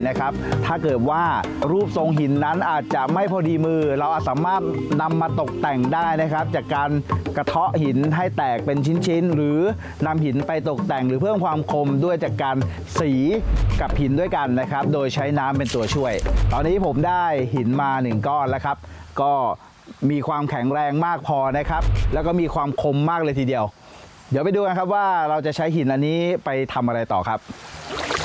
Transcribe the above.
นะครับถ้าเกิดว่ารูปทรงหินนั้นอาจจะไม่พอดีมือเราสามารถนำมาตกแต่งได้นะครับจากการกระเทาะหินให้แตกเป็นชิ้นๆหรือนำหินไปตกแต่งหรือเพิ่มความคมด้วยจากการสีกับหินด้วยกันนะครับโดยใช้น้ำเป็นตัวช่วยตอนนี้ผมได้หินมา1ก้อนแล้วครับก็มีความแข็งแรงมากพอนะครับแล้วก็มีความคมมากเลยทีเดียวเดี๋ยวไปดูกันครับว่าเราจะใช้หินอันนี้ไปทำอะไรต่อครับ